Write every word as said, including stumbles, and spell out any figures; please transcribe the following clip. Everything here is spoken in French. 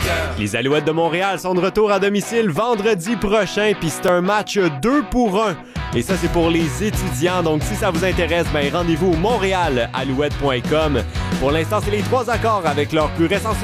Les Alouettes de Montréal sont de retour à domicile vendredi prochain, puis c'est un match deux pour un. Et ça, c'est pour les étudiants. Donc, si ça vous intéresse, ben rendez-vous au montréal alouette point com. Pour l'instant, c'est les trois accords avec leur plus récent succès.